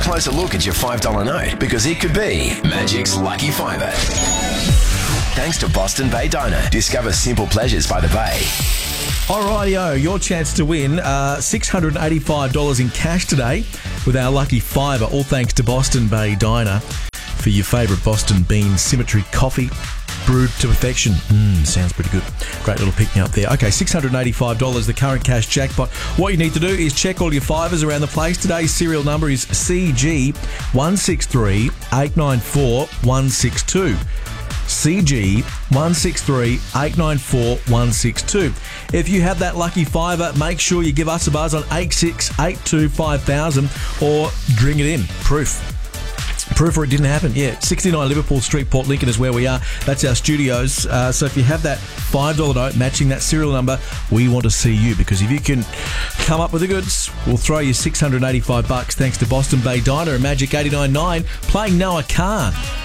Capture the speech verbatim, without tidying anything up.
closer look at your five dollar note because it could be Magic's Lucky Fiver. Thanks to Boston Bay Diner. Discover simple pleasures by the Bay. Alrighty-o, your chance to win uh, six hundred eighty-five dollars in cash today with our Lucky Fiver, all thanks to Boston Bay Diner for your favourite Boston Bean Symmetry coffee. Brewed to perfection. Mmm, sounds pretty good. Great little pick-me-up there. Okay, six hundred eighty-five dollars, the current cash jackpot. What you need to do is check all your fivers around the place. Today's serial number is C G one six three eight nine four one six two. C G one six three eight nine four one six two. If you have that lucky fiver, make sure you give us a buzz on eight six eight two five thousand or ring it in. Proof. Proof or it didn't happen. Yeah, sixty-nine Liverpool Street, Port Lincoln is where we are. That's our studios. Uh, so if you have that five dollar note matching that serial number, we want to see you, because if you can come up with the goods, we'll throw you six hundred eighty-five bucks thanks to Boston Bay Diner and Magic eighty-nine point nine playing Noah Khan.